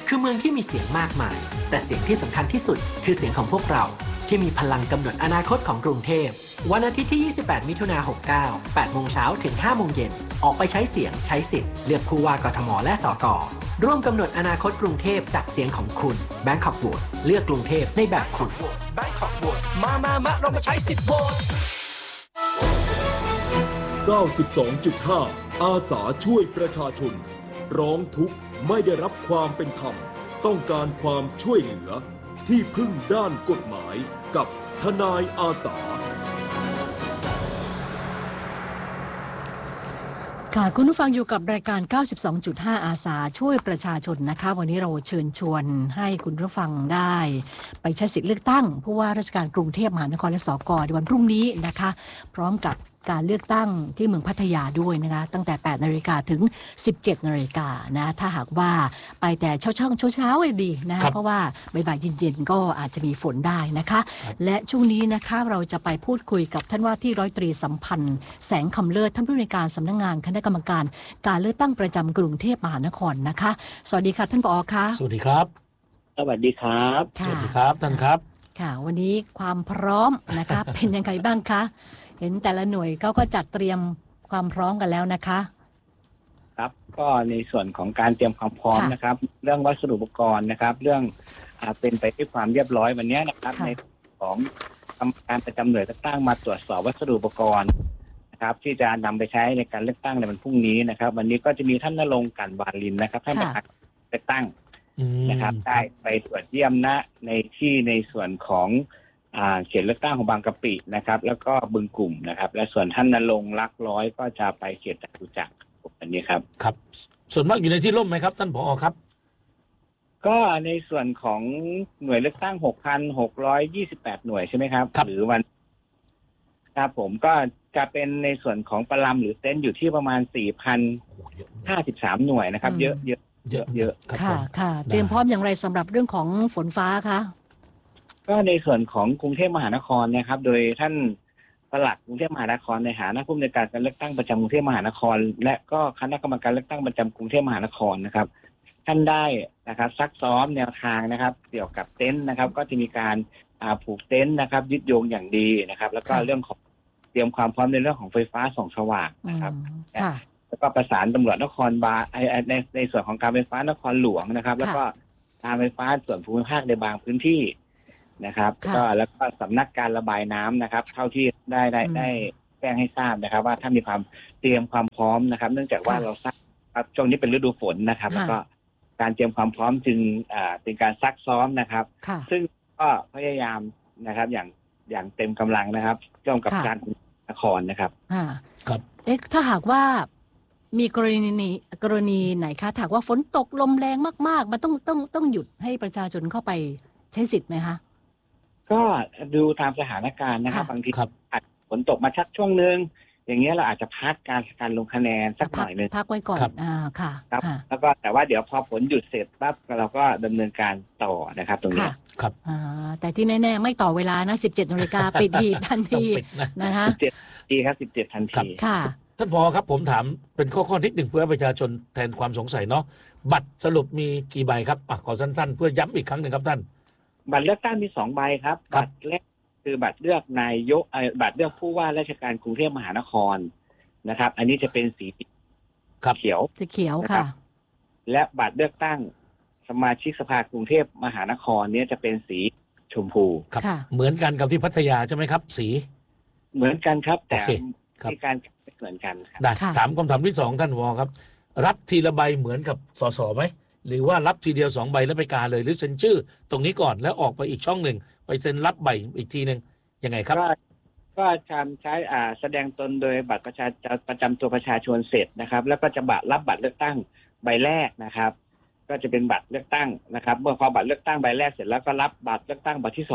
คือเมืองที่มีเสียงมากมายแต่เสียงที่สำคัญที่สุดคือเสียงของพวกเราที่มีพลังกำหนดอนาคตของกรุงเทพวันอาทิตย์ที่ 28 มิถุนายน 69 8 โมงเช้าถึง 5 โมงเย็นออกไปใช้เสียงใช้สิทธิ์เลือกผู้ว่ากทมและสกร่วมกำหนดอนาคตกรุงเทพจากเสียงของคุณ Bangkok Vote เลือกกรุงเทพในแบบคุณ Bangkok Vote มาเรามาใช้สิทธิ์โหวต 92.5 อาสาช่วยประชาชนร้องทุกข์ไม่ได้รับความเป็นธรรมต้องการความช่วยเหลือที่พึ่งด้านกฎหมายกับทนายอาสาค่ะคุณผู้ฟังอยู่กับรายการ 92.5 อาสาช่วยประชาชนนะคะวันนี้เราเชิญชวนให้คุณผู้ฟังได้ไปใช้สิทธิเลือกตั้งผู้ว่าราชการกรุงเทพมหานครและสกในวันพรุ่งนี้นะคะพร้อมกับการเลือกตั้งที่เมืองพัทยาด้วยนะคะตั้งแต่ 8 นาฬิกาถึง 17 นาฬิกานะถ้าหากว่าไปแต่เช้าดีนะเพราะว่าบ่ายๆเย็นๆก็อาจจะมีฝนได้นะคะและช่วงนี้นะคะเราจะไปพูดคุยกับท่านว่าที่ร้อยตรีสัมพันธ์แสงคำเลิศท่านผู้อำนวยการสำนักงานคณะกรรมการการเลือกตั้งประจำกรุงเทพมหานครนะคะสวัสดีค่ะท่านผอ.ค่ะสวัสดีครับสวัสดีครับสวัสดีครับท่านครับค่ะวันนี้ความพร้อมนะคะ เป็นยังไงบ้างคะเห็นแต่ละหน่วยเขาก็จัดเตรียมความพร้อมกันแล้วนะคะครับก็ในส่วนของการเตรียมความพร้อมนะครับเรื่องวัสดุอุปกรณ์นะครับเรื่องเป็นไปด้วยความเรียบร้อยวันนี้นะครับในของกรรมการประจำหน่วยเลือกตั้งมาตรวจสอบวัสดุอุปกรณ์นะครับที่จะนำไปใช้ในการเลือกตั้งในวันพรุ่งนี้นะครับวันนี้ก็จะมีท่านณรงค์ กลั่นวาลินนะครับท่านประธานเลือกตั้งนะครับได้ไปตรวจเยี่ยมในส่วนของเขตเลือกตั้งของบางกะปินะครับแล้วก็บึงกลุ่มนะครับและส่วนท่านณรงค์ลักร้อยก็จะไปเขตจตุจักรอันนี้ครับครับส่วนมากอยู่ในที่ร่มไหมครับท่านผอ.ครับก็ในส่วนของหน่วยเลือกตั้ง 6,628 หน่วยใช่ไหมครับหรือวันครับผมก็จะเป็นในส่วนของปลัมหรือเต็นท์อยู่ที่ประมาณ 4,053 หน่วยนะครับเยอะค่ะเตรียมพร้อมอย่างไรสำหรับเรื่องของฝนฟ้าคะก็ในส่วนของกรุงเทพมหานครนะครับโดยท่านปลัดกรุงเทพมหานครในฐานะผู้อำนวยการการเลือกตั้งประจำกรุงเทพมหานครและก็คณะกรรมการเลือกตั้งประจำกรุงเทพมหานครนะครับท่านได้นะครับซักซ้อมแนวทางนะครับเกี่ยวกับเต็นท์นะครับก็จะมีการผูกเต็นท์นะครับยึดโยงอย่างดีนะครับแล้วก็เรื่องของเตรียมความพร้อมในเรื่องของไฟฟ้าส่องสว่างนะครับแล้วก็ประสานตำรวจนครบาลในส่วนของการไฟฟ้านครหลวงนะครับแล้วก็การไฟฟ้าส่วนภูมิภาคในบางพื้นที่นะครับก็แล้วก็สำนักการระบายน้ำนะครับเท่าที่ได้แจ้งให้ทราบนะครับว่าถ้ามีความเตรียมความพร้อมนะครับเนื่องจากว่าเราทราบช่วงนี้เป็นฤดูฝนนะครับแล้วก็การเตรียมความพร้อมจึงเป็นการซักซ้อมนะครับซึ่งก็พยายามนะครับอย่างเต็มกำลังนะครับร่วมกับการนครนะครับครับถ้าหากว่ามีกรณีไหนคะหากว่าฝนตกลมแรงมากๆมันต้องหยุดให้ประชาชนเข้าไปใช้สิทธิ์ไหมคะก็ดูตามสถานการณ์นะครับบางทีฝนตกมาชักช่วงนึงอย่างเงี้ยเราอาจจะพักการลงคะแนนสักหน่อยนึงพักไว้ก่อนค่ะครับแล้วก็แต่ว่าเดี๋ยวพอฝนหยุดเสร็จปั๊บเราก็ดำเนินการต่อนะครับตรงนี้ครับแต่ที่แน่ๆไม่ต่อเวลานะ 17 นาฬิกาปิดหีบทันทีนะคะ 17 ทีครับ17 ทันทีค่ะท่านผอ.ครับผมถามเป็นข้อที่หนึ่งเพื่อประชาชนแทนความสงสัยเนาะบัตรสรุปมีกี่ใบครับขอสั้นๆเพื่อย้ำอีกครั้งหนึ่งครับท่านบัตรเลือกตั้งมี2ใบครับบัตรแรกคือบัตรเลือกนายกบัตรเลือกผู้ว่าราชการกรุงเทพมหานครนะครับอันนี้จะเป็นสีเขียวค่ะและบัตรเลือกตั้งสมาชิกสภากรุงเทพมหานครนี้จะเป็นสีชมพูครับเหมือนกันกับที่พัทยาใช่ไหมครับสีเหมือนกันครับแต่ที่การไม่เหมือนกันครับถามคำถามที่2ท่านวอครับรับทีละใบเหมือนกับสสไหมหรือว่ารับทีเดียว2ใบแล้วไปกาเลยหรือเซ็นชื่อตรงนี้ก่อนแล้วออกไปอีกช่องหนึ่งไปเซ็นรับใบอีกทีนึงยังไงครับก็ใช้แสดงตนโดยบัตรประจำตัวประชาชนเสร็จนะครับแล้วก็จะรับบัตรเลือกตั้งใบแรกนะครับก็จะเป็นบัตรเลือกตั้งนะครับเมื่อพอบัตรเลือกตั้งใบแรกเสร็จแล้วก็รับบัตรเลือกตั้งใบที่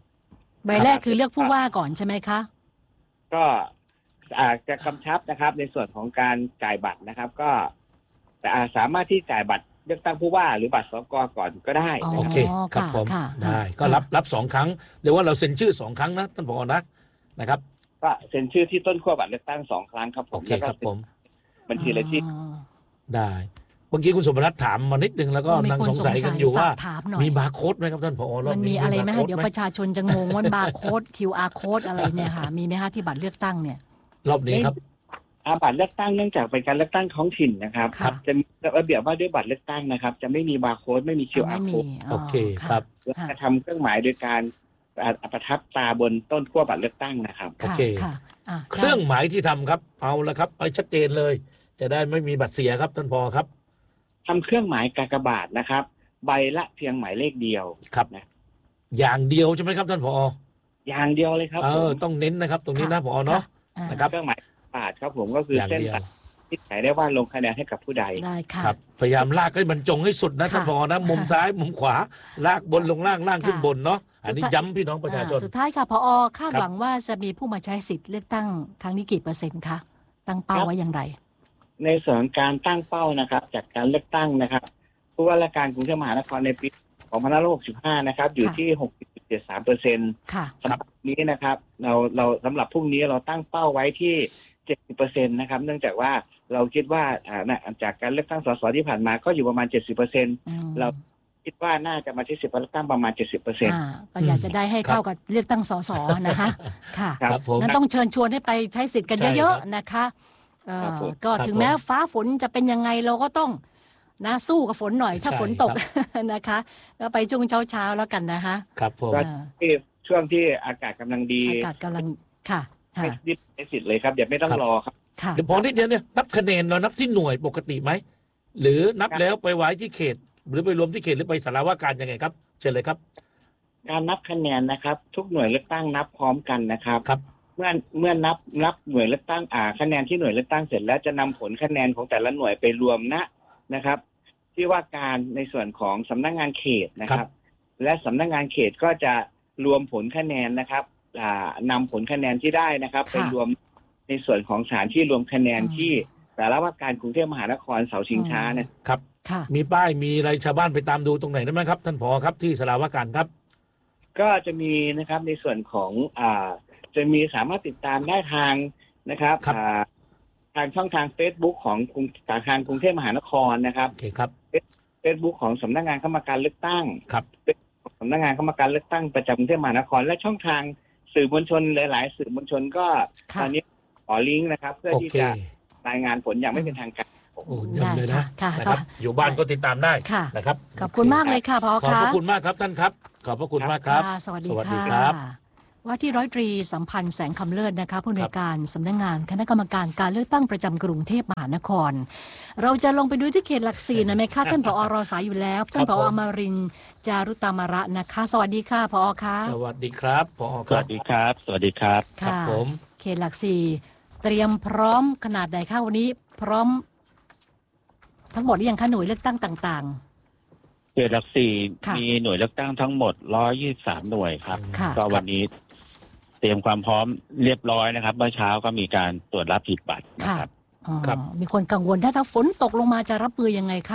2 ใบแรกคือเลือกผู้ว่าก่อนใช่ไหมคะก็จะกำชับนะครับในส่วนของการจ่ายบัตรนะครับก็แต่สามารถที่จ่ายบัตรเลือกตั้งผู้ว่าหรือบัตรสก.ก่อนก็ได้โอเคครับผมได้ก็รับ2ครั้งเดี๋ยวว่าเราเซ็นชื่อ2ครั้งนะท่านผอ.นะครับก็เซ็นชื่อที่ต้นขั้วบัตรเลือกตั้ง2ครั้งครับผมโอเคครับผมบัญชีรายชื่อได้มื่อกี้คุณสมรัตน์ถามมานิดนึงแล้วก็มีนังคนสงสัยกันอยู่ว่าฝากถามหน่อยมีบาร์โค้ดไหมครับท่านผอรอบมันนี้มีอะไรไหมบาคะร์โค้เดี๋ยวประชาชนจะงงว่าบาร์โค้ด QR code อะไรเนี่ยค่ะมีไหมคะที่บัตรเลือกตั้งเนี่ยรอบนี้ครับบัตรเลือกตั้งเนื่องจากเป็นการเลือกตั้งท้องถิ่นนะครับครับจะมีระเบียบว่าด้วยบัตรเลือกตั้งนะครับ จะไม่มีบาร์โค้ดไม่มี QR ไม่มี code โอเคครับและจะทำเครื่องหมายโดยการประทับตาบนต้นขั้วบัตรเลือกตั้งนะครับโอเคค่ะะเครื่องหมายที่ทำครับเอาละครับไปชัดเจนเลย จะได้ไม่มีบัตรเสียครับท่านผอครับทำเครื่องหมายกากบาทนะครับ ใบละเพียงหมายเลขเดียวครับนะอย่างเดียวใช่ไหมครับท่านผออย่างเดียวเลยครับผมต้องเน้นนะครับ ตรงนี้นะผอเนาะอ่านะครับเครื่องหมายกากบาทครับผมก็คืออย่าง เส้นเดียวตัดที่ไหนได้ว่าลงคะแนนให้กับผู้ใดได้ค่ะครับพยายามลากให้บรรจงให้สุดนะค่ะท่านผอนะมุมซ้ายมุมขวาลากบนลงล่างล่างขึ้นค่ะบนเนาะอันนี้สุดท้ายย้ำพี่น้องประชาชนสุดท้ายค่ะพอคาดครับหวังว่าจะมีผู้มาใช้สิทธิ์เลือกตั้งครั้งนี้กี่เปอร์เซ็นต์คะตั้งเป้าไว้อย่างไรในส่วนของการตั้งเป้านะครับ จากการเลือกตั้งนะครับผู้ว่าราชการกรุงเทพมหานครในปี2565นะครับอยู่ที่ 60.73% ค่ะสำหรับนี้นะครับเราสำหรับพรุ่งนี้เราตั้งเป้าไว้ที่ 70% นะครับเนื่องจากว่าเราคิดว่าจากการเลือกตั้งสสที่ผ่านมาก็อยู่ประมาณ 70% เราคิดว่าน่าจะมาที่10เลือกตั้งประมาณ 70% ก็อยากจะได้ให้เข้ากับเลือกตั้งสสนะคะค่ะครับผมนั้นต้องเชิญชวนให้ไปใช้สิทธิ์กันใช่เยอะครับๆนะคะครับผมก็ครับถึงแม้ผมฟ้าฝนจะเป็นยังไงเราก็ต้องนะสู้กับฝนหน่อยถ้าใช่ฝนตกครับนะคะแล้วไปช่วงเช้าแล้วกันนะคะครับผมก็อ่าที่ช่วงที่อากาศกำลังดีอากาศกำลังค่ะให้ค่ะรีบใช้สิทธิ์เลยครับอย่าไม่ต้องรอครับค่ะเดี๋ยวพอนิดเดียวเนี่ยนับคะแนนเรานับที่หน่วยปกติไหมหรือนับแล้วไปไว้ที่เขต หรือไปรวมที่เขตหรือไปสารว่าการยังไงครับเชิญเลยครับการนับคะแนนนะครับ ทุกหน่วยเลือกตั้งนับพร้อมกันนะครับครับเมื่อนับหน่วยเลือกตั้งคะแนนที่หน่วยเลือกตั้งเสร็จแล้วจะนำผลคะแนนของแต่ละหน่วยไปรวมนะครับ ที่ว่าการในส่วนของสำนักงานเขตนะครับ และสำนักงานเขตก็จะรวมผลคะแนนนะครับนำผลคะแนนที่ได้นะครับค่ะไปรวมในส่วนของสถานที่รวมคะแนนที่สารว่าการกรุงเทพมหานครเสาชิงช้าเนี่ยครับค่ะมีป้ายมีอะไรชาวบ้านไปตามดูตรงไหนได้ไหมครับ ท่านผอครับที่สารว่าการครับก็จะมีนะครับในส่วนของจะมีสามารถติดตามได้ทางนะครับครับทางช่องทาง Facebook ของสาขากรุงเทพมหานครนะครับโอเคครับ Facebook ของสำนักงานคณะกรรมการเลือกตั้งครับสำนักงานคณะกรรมการเลือกตั้งประจำกรุงเทพมหานคร และช่องทางสื่อมวลชนหลายๆสื่อมวลชนก็ค่ะตอนนี้ขอลิงก์นะครับ เพื่อโอที่เคจะรายงานผลอย่างไม่เป็นทางการโอ้เยี่ยมเลยได้นะค่ะนะครับ อยู่บ้านก็ติดตามได้ค่ะนะครับขอบคุณมากเลยค่ะพอขอบค่ะพระคุณมากครับท่านครับ ขอบพระคุณมากครับค่ะสวัสดีสวัสดีค่ะครับว่าที่ร้อยตรีสัมพันธ์แสงคำเลิศนะคะผู้อำนวยการสำนักงานคณะกรรมการการเลือกตั้งประจำกรุงเทพมหานคร เราจะลงไปดูที่เขตหลักสี่นะไหมคะท่านผอรอสายอยู่แล้วท่านผอผมอมรินทร์จารุตามระนะคะ สวัสดีค่ะผอคะสวัสดีครับผอสครัวับสดีครับ สวัสดีครับครับค่ะผมเขตหลักสี่เตรียมพร้อมขนาดไหนคะวันนี้พร้อม ทั้งหมดหรือยังคะหน่วยเลือกตั้งต่างเขตหลักสี่ค่ะมีหน่วยเลือกตั้งทั้งหมด123หน่วยครับๆ ค่ะก็วันนี้เตรียมความพร้อมเรียบร้อยนะครับเมื่อเช้าก็มีการตรวจรับหีบบัตรนะครับอ๋อมีคนกังวลถ้าฝนตกลงมาจะรับมือยังไงคะ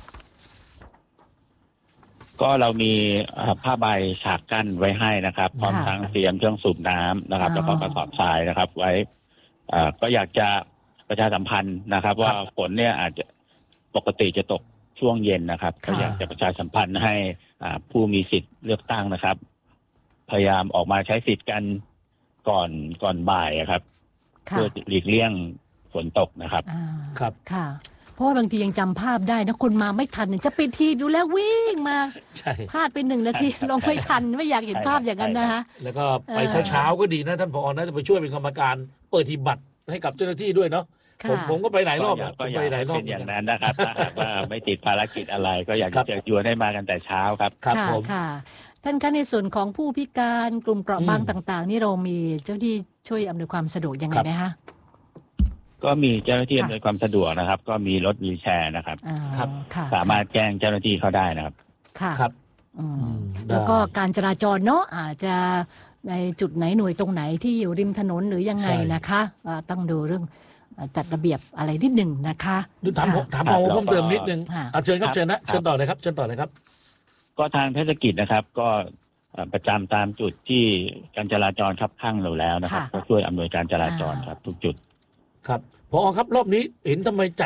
ก็เรามีผ้าใบฉากกั้นไว้ให้นะครับพร้อมทั้งเตรียมเครื่องสูบน้ำนะครับ แล้วก็กระสอบทรายนะครับ ไว้ก็อยากจะประชาสัมพันธ์นะครับ ว่าฝนเนี่ยอาจจะปกติจะตกช่วงเย็นนะครับก็อยากจะประชาสัมพันธ์ให้ผู้มีสิทธิ์เลือกตั้งนะครับ พยายามออกมาใช้สิทธิ์กันก่อนบ่ายครับค่ะเพื่อหลีกเลี่ยงฝนตกนะครับอ่าครับค่ะ เพราะว่าบางทียังจำภาพได้นะคนมาไม่ทันเนี่ยจะปิดทีดูแล้ววิ่งมาใช่พลาดไป1 นาที ลงไม่ทันไม่อยากเห็นภาพอย่างนั้นนะคะแล้วก็ไปเช้าๆก็ดีนะท่านผอนะจะไปช่วยเป็นกรรมการเปิดหีบบัตรให้กับเจ้าหน้าที่ด้วยเนาะค่ะผมก็ไปหลายรอบก็ผมอยาไปกหลายรอบเป็นอย่างนั้นนะครับถ้าหากว่าไม่ติดภารกิจอะไร ก็อยากครับจะชวนให้มากันแต่เช้าครับครับค่ะผมค่ะ ท่านคะในส่วนของผู้พิการกลุ่มเปราะบางอืมต่างๆ นี่เรามีเจ้าที่ช่วยอำนวยความสะดวกยังไงครับไหมคะก็มีเจ้าหน้าที่ค่ะอำนวยความสะดวกนะครับ ก็มีรถวีลแชร์นะครับอ่าครับค่ะสามารถแจ้งเจ้าหน้าที่เขาได้นะครับค่ะครับอืมอืมแล้วก็ได้การจราจรเนาะอาจจะในจุดไหนหน่วยตรงไหนที่อยู่ริมถนนหรือยังไงใช่นะคะต้องดูเรื่องจัดระเบียบอะไรนิดหนึ่งนะคะดูถามค่ะถามผอเพิ่มเติมนิดนึงค่ะเชิญครับครับเชิญนะครับเชิญต่อเลยครับเชิญต่อเลยครับก็ทางเทศกิจนะครับ ก็ประจำตามจุดที่การจราจรคับข้างเราแล้วนะครับค่ะก็ช่วยอำนวยการจราจรครับ ทุกจุดครับผอครับรอบนี้เห็นทำไมจัด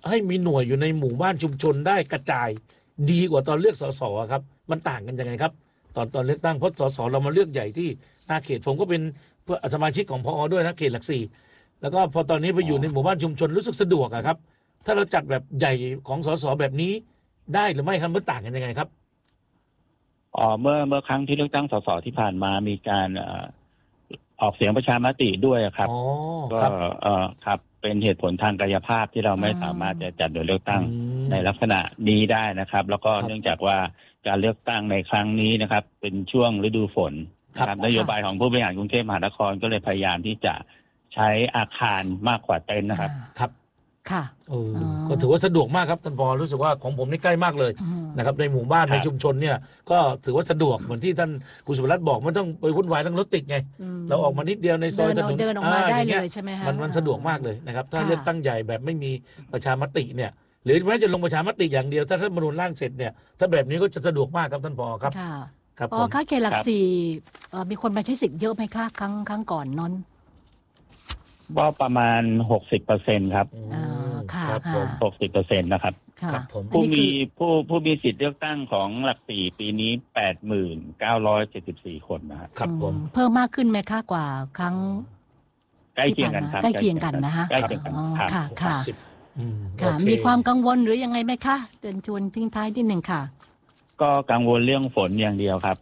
ให้มีหน่วยอยู่ในหมู่บ้านชุมชนได้กระจายดีกว่าตอนเลือกสสครับมันต่างกันยังไงครับตอนเลือกตั้งเพราะสสเรามาเลือกใหญ่ที่หน้าเขตผมก็เป็นสมาชิกของพอด้วยนะเขตหลักสี่แล้วก็พอตอนนี้ไปอยู่ในหมู่บ้านชุมชนรู้สึกสะดวกอะครับถ้าเราจัดแบบใหญ่ของสสแบบนี้ได้หรือไม่ครับมันต่างกันยังไงครับเมื่อครั้งที่เลือกตั้งสสที่ผ่านมามีการออกเสียงประชามติด้วยครับก็ครับเป็นเหตุผลทางกายภาพที่เราไม่สามารถจะจัดโดยเลือกตั้งในลักษณะนี้ได้นะครับแล้วก็เนื่องจากว่าการเลือกตั้งในครั้งนี้นะครับเป็นช่วงฤดูฝนนะครับนโยบายของผู้บริหารกรุงเทพมหานครก็เลยพยายามที่จะใช้อาคารมากกว่าเต็นท์นะครับครับค่ะก็ถือว่าสะดวกมากครับท่านผอรู้สึกว่าของผมนี่ใกล้มากเลยนะครับในหมู่บ้านในชุมชนเนี่ยก็ถือว่าสะดวกเหมือนที่ท่านคุณสุภรัตน์บอกไม่ต้องไปวุ่นวายทั้งรถติดไงเราออกมานิดเดียวในซอยถนนเดินออกมาได้เลยใช่ไหมคะมันสะดวกมากเลยนะครับถ้าเลือกตั้งใหญ่แบบไม่มีประชามติเนี่ยหรือแม้จะลงประชามติอย่างเดียวถ้ารัฐธรรมนูญร่างเสร็จเนี่ยถ้าแบบนี้ก็จะสะดวกมากครับท่านผอครับครับค่าเขตหลักสี่มีคนมาใช้สิทธิ์เยอะไหมคะครั้งก่อนนั้นว่าประมาณ 60% ครับครับ 60% นะครับผู้มีสิทธิ์เลือกตั้งของหลักสี่ปีนี้ 89,74 คนนะครับผมเพิ่มมากขึ้นไหมคะกว่าครั้งใกล้เคียงกันครับใกล้เคียงกันนะฮะใกล้เคียงกันค่ะค่ะมีความกังวลหรือยังไงไหมคะเตือนชวนทิ้งท้ายนิดหนึ่งค่ะก็กังวลเรื่องฝนอย่างเดียวครับ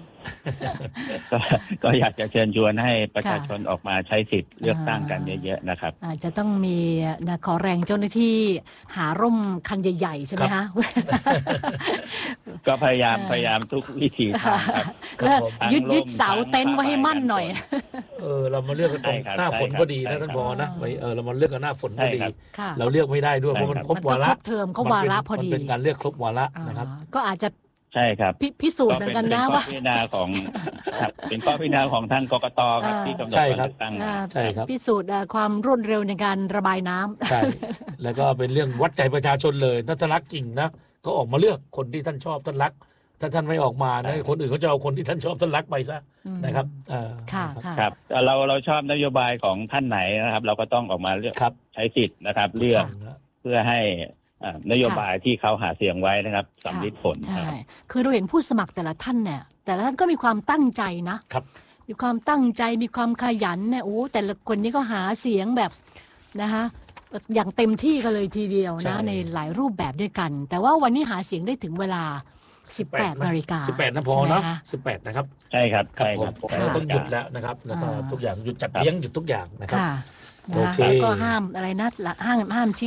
ก็อยากจะเชิญชวนให้ประชาชนออกมาใช้สิทธิ์เลือกตั้งกันเยอะๆนะครับจะต้องมีขอแรงเจ้าหน้าที่หาร่มคันใหญ่ๆใช่ไหมคะก็พยายามทุกวิธีทางครับยึดเสาเต็นท์ไว้ให้มั่นหน่อยเรามาเลือกกันตรงหน้าฝนพอดีนะท่านผอนะเรามาเลือกกันหน้าฝนพอดีเราเลือกไม่ได้ด้วยเพราะมันครบวาระเทอมเขาวาระพอดีมันเป็นการเลือกครบวาระนะครับก็อาจจะใช่ครับพิสูจน์เหมือนกันนะว่าเป็นข้อพิจารณาของทางกกตครับที่กำหนดการเลือกตั้งใช่ครับพิสูจน์ความรวดเร็วในการระบายน้ำใช่แล้วก็เป็นเรื่องวัดใจประชาชนเลยถ้าท่านรักจริงนะก็ออกมาเลือกคนที่ท่านชอบท่านรักถ้าท่านไม่ออกมานะคนอื่นเขาจะเอาคนที่ท่านชอบท่านรักไปซะนะครับครับเราชอบนโยบายของท่านไหนนะครับเราก็ต้องออกมาเลือกใช้สิทธิ์นะครับเลือกเพื่อให้นโยบายที่เขาหาเสียงไว้นะครับสำลิดผลใช่คือเราเห็นผู้สมัครแต่ละท่านเนี่ยแต่ละท่านก็มีความตั้งใจนะครับมีความตั้งใจมีความขยันเนี่ยแต่ละคนนี้ก็หาเสียงแบบนะคะอย่างเต็มที่กันเลยทีเดียวนะในหลายรูปแบบด้วยกันแต่ว่าวันนี้หาเสียงได้ถึงเวลา 18 นาฬิกา 18นะพอเนาะ18นะครับใช่ครับผมต้องหยุดแล้วนะครับแล้วก็ทุกอย่างหยุดจัดเลี้ยงหยุดทุกอย่างนะครับโอเคก็ห้ามอะไรนะห้ามชี้